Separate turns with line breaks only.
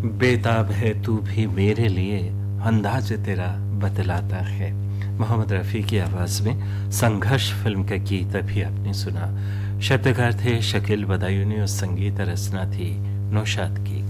बेताब है तू भी मेरे लिए, अंदाज तेरा बतलाता है। मोहम्मद रफ़ी की आवाज़ में संघर्ष फिल्म का गीत अभी आपने सुना। शब्दकार थे शकील बदायूनी और संगीत रचना थी नौशाद की।